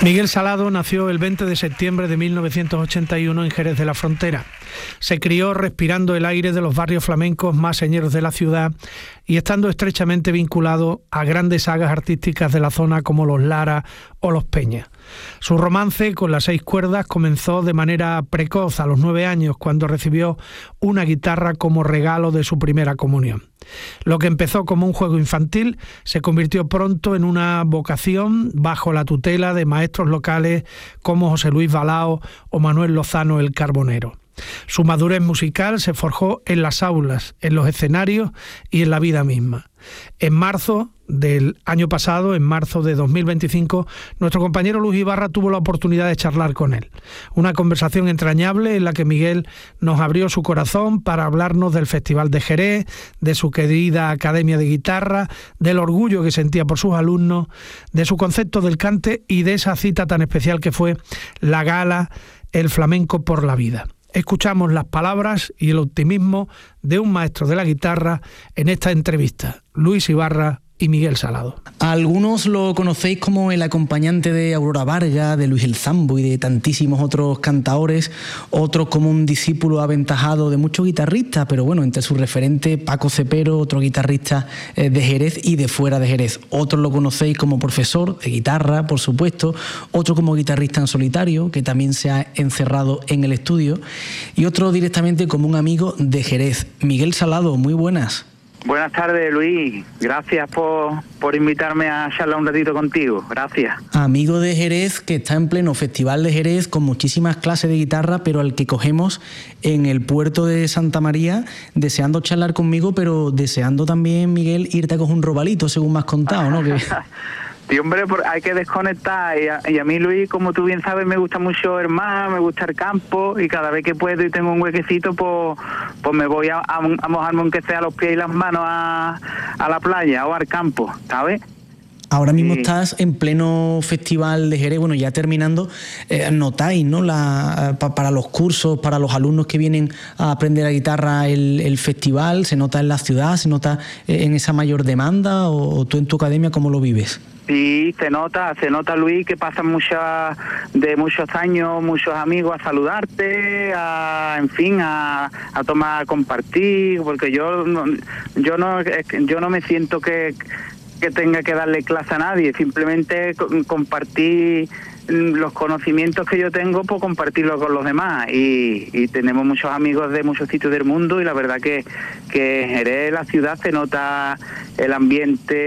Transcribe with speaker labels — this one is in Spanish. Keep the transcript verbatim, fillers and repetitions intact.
Speaker 1: Miguel Salado nació el veinte de septiembre de mil novecientos ochenta y uno en Jerez de la Frontera. Se crió respirando el aire de los barrios flamencos más señeros de la ciudad y estando estrechamente vinculado a grandes sagas artísticas de la zona como los Lara o los Peña. Su romance con las seis cuerdas comenzó de manera precoz a los nueve años, cuando recibió una guitarra como regalo de su primera comunión. Lo que empezó como un juego infantil se convirtió pronto en una vocación bajo la tutela de maestros locales como José Luis Balao o Manuel Lozano el Carbonero. Su madurez musical se forjó en las aulas, en los escenarios y en la vida misma. En marzo del año pasado, en marzo de dos mil veinticinco, nuestro compañero Luis Ibarra tuvo la oportunidad de charlar con él. Una conversación entrañable en la que Miguel nos abrió su corazón para hablarnos del Festival de Jerez, de su querida Academia de Guitarra, del orgullo que sentía por sus alumnos, de su concepto del cante y de esa cita tan especial que fue la gala El Flamenco por la Vida. Escuchamos las palabras y el optimismo de un maestro de la guitarra en esta entrevista, Luis Ibarra y Miguel Salado.
Speaker 2: Algunos lo conocéis como el acompañante de Aurora Vargas, de Luis el Zambo y de tantísimos otros cantaores, otros como un discípulo aventajado de muchos guitarristas, pero bueno, entre sus referentes Paco Cepero, otro guitarrista eh, de Jerez y de fuera de Jerez. Otros lo conocéis como profesor de guitarra, por supuesto, otro como guitarrista en solitario, que también se ha encerrado en el estudio, y otro directamente como un amigo de Jerez. Miguel Salado, muy buenas.
Speaker 3: Buenas tardes, Luis. Gracias por, por invitarme a charlar un ratito contigo. Gracias.
Speaker 2: Amigo de Jerez, que está en pleno Festival de Jerez con muchísimas clases de guitarra, pero al que cogemos en el puerto de Santa María, deseando charlar conmigo, pero deseando también, Miguel, irte a coger un robalito, según me has contado, ¿no? Que...
Speaker 3: Sí, hombre, hay que desconectar y a, y a mí, Luis, como tú bien sabes, me gusta mucho el mar, me gusta el campo y cada vez que puedo y tengo un huequecito, pues, pues me voy a, a, a mojarme aunque sea los pies y las manos a, a la playa o al campo, ¿sabes?
Speaker 2: Ahora mismo
Speaker 3: sí.
Speaker 2: Estás en pleno Festival de Jerez, bueno, ya terminando, eh, notáis, ¿no? La, pa, para los cursos, para los alumnos que vienen a aprender la guitarra, el, el festival, ¿se nota en la ciudad, se nota en esa mayor demanda o, o tú en tu academia cómo lo vives?
Speaker 3: Sí, se nota, se nota, Luis, que pasan muchas, de muchos años, muchos amigos a saludarte, a, en fin, a, a tomar, a compartir, porque yo no, yo no, yo no me siento que, que tenga que darle clase a nadie, simplemente compartir los conocimientos que yo tengo, pues compartirlos con los demás, y, y tenemos muchos amigos de muchos sitios del mundo y la verdad que, que en Jerez, la ciudad, se nota el ambiente